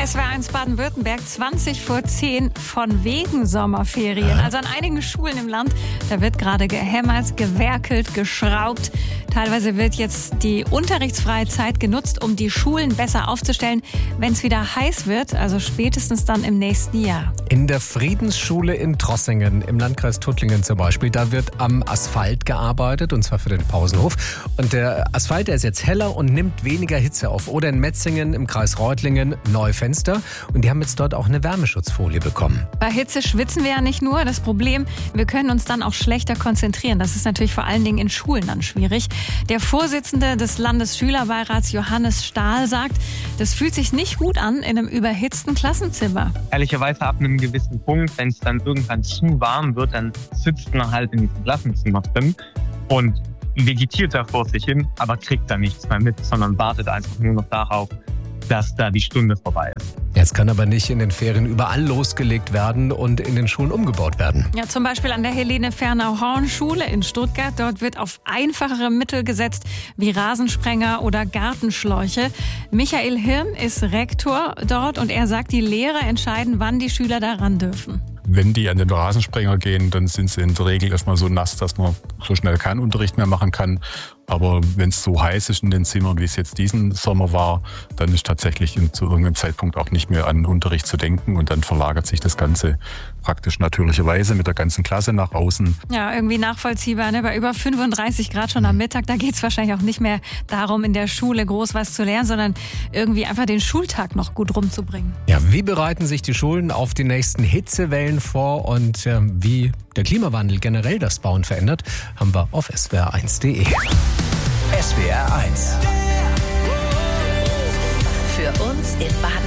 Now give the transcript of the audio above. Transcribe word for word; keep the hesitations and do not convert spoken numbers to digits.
S W R eins Baden-Württemberg, zwanzig vor zehn, von wegen Sommerferien. Also an einigen Schulen im Land, da wird gerade gehämmert, gewerkelt, geschraubt. Teilweise wird jetzt die unterrichtsfreie Zeit genutzt, um die Schulen besser aufzustellen, wenn es wieder heiß wird, also spätestens dann im nächsten Jahr. In der Friedensschule in Trossingen, im Landkreis Tuttlingen zum Beispiel, da wird am Asphalt gearbeitet, und zwar für den Pausenhof. Und der Asphalt, der ist jetzt heller und nimmt weniger Hitze auf. Oder in Metzingen im Kreis Reutlingen neue Fenster. Und die haben jetzt dort auch eine Wärmeschutzfolie bekommen. Bei Hitze schwitzen wir ja nicht nur. Das Problem, wir können uns dann auch schlechter konzentrieren. Das ist natürlich vor allen Dingen in Schulen dann schwierig. Der Vorsitzende des Landesschülerbeirats, Johannes Stahl, sagt, das fühlt sich nicht gut an in einem überhitzten Klassenzimmer. Ehrlicherweise ab einem gewissen Punkt, wenn es dann irgendwann zu warm wird, dann sitzt man halt in diesem Klassenzimmer drin und vegetiert da vor sich hin, aber kriegt da nichts mehr mit, sondern wartet einfach nur noch darauf, dass da die Stunde vorbei ist. Jetzt kann aber nicht in den Ferien überall losgelegt werden und in den Schulen umgebaut werden. Ja, zum Beispiel an der Helene-Fernau-Horn-Schule in Stuttgart. Dort wird auf einfachere Mittel gesetzt, wie Rasensprenger oder Gartenschläuche. Michael Hirn ist Rektor dort und er sagt, die Lehrer entscheiden, wann die Schüler daran dürfen. Wenn die an den Rasensprenger gehen, dann sind sie in der Regel erstmal so nass, dass man so schnell keinen Unterricht mehr machen kann. Aber wenn es so heiß ist in den Zimmern, wie es jetzt diesen Sommer war, dann ist tatsächlich zu irgendeinem Zeitpunkt auch nicht mehr an Unterricht zu denken. Und dann verlagert sich das Ganze praktisch natürlicherweise mit der ganzen Klasse nach außen. Ja, irgendwie nachvollziehbar, ne? Bei über fünfunddreißig Grad schon am Mittag, da geht es wahrscheinlich auch nicht mehr darum, in der Schule groß was zu lernen, sondern irgendwie einfach den Schultag noch gut rumzubringen. Ja, wie bereiten sich die Schulen auf die nächsten Hitzewellen vor und äh, wie der Klimawandel generell das Bauen verändert, haben wir auf S W R eins punkt de. S W R eins. Für uns in Baden